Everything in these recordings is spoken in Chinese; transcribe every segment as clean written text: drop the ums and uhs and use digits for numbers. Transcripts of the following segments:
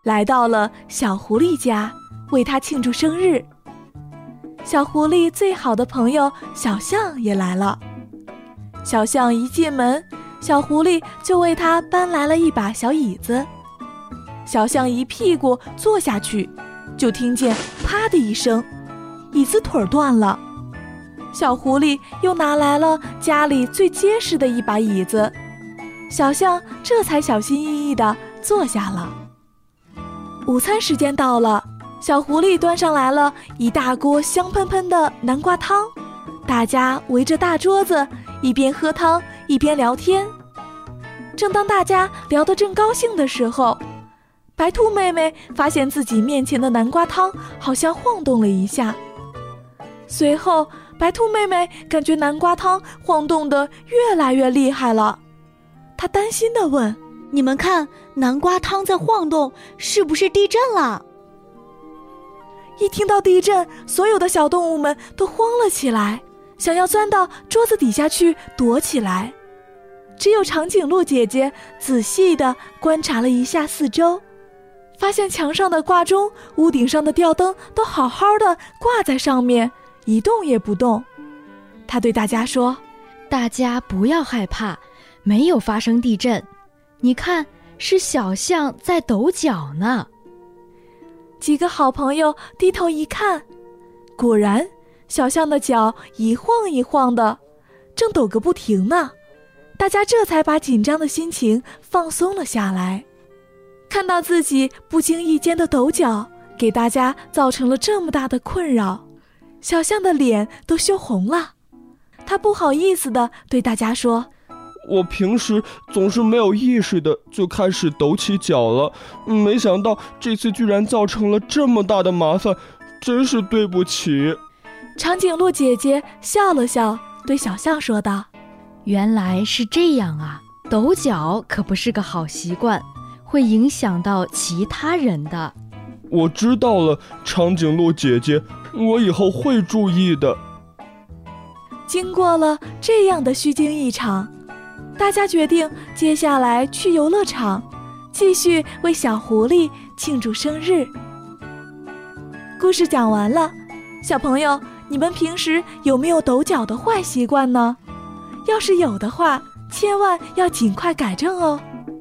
来到了小狐狸家，为他庆祝生日。小狐狸最好的朋友小象也来了。小象一进门，小狐狸就为他搬来了一把小椅子。小象一屁股坐下去，就听见啪的一声，椅子腿断了。小狐狸又拿来了家里最结实的一把椅子，小象这才小心翼翼地坐下了。午餐时间到了，小狐狸端上来了一大锅香喷喷的南瓜汤，大家围着大桌子，一边喝汤一边聊天。正当大家聊得正高兴的时候，白兔妹妹发现自己面前的南瓜汤好像晃动了一下。随后白兔妹妹感觉南瓜汤晃动得越来越厉害了，她担心地问： 你们看，南瓜汤在晃动，是不是地震了？ 一听到地震，所有的小动物们都慌了起来，想要钻到桌子底下去躲起来。只有长颈鹿姐姐仔细地观察了一下四周，发现墙上的挂钟、屋顶上的吊灯都好好的挂在上面，一动也不动。她对大家说： 大家不要害怕，没有发生地震。你看，是小象在抖脚呢。 几个好朋友低头一看，果然小象的脚一晃一晃的，正抖个不停呢。大家这才把紧张的心情放松了下来。看到自己不经意间的抖脚，给大家造成了这么大的困扰，小象的脸都羞红了。他不好意思地对大家说： 我平时总是没有意识的就开始抖起脚了，没想到这次居然造成了这么大的麻烦，真是对不起。 长颈鹿姐姐笑了笑，对小象说道： 原来是这样啊，抖脚可不是个好习惯，会影响到其他人的。 我知道了，长颈鹿姐姐，我以后会注意的。 经过了这样的虚惊一场，大家决定接下来去游乐场，继续为小狐狸庆祝生日。故事讲完了，小朋友，你们平时有没有抖脚的坏习惯呢？要是有的话，千万要尽快改正哦。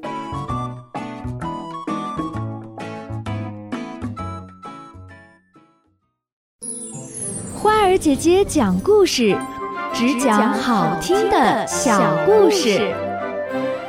花儿姐姐讲故事，只讲好听的小故事。